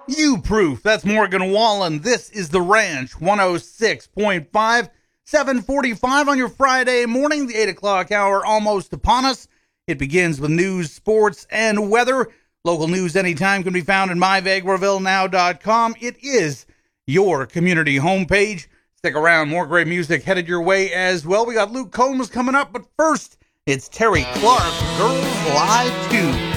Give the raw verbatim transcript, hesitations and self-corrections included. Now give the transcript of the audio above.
You proof. That's Morgan Wallen. This is The Ranch, one oh six point five, seven forty-five on your Friday morning. The eight o'clock hour almost upon us. It begins with news, sports, and weather. Local news anytime can be found at my vegreville now dot com. It is your community homepage. Stick around. More great music headed your way as well. We got Luke Combs coming up, but first, it's Terry Clark, Girls Live two.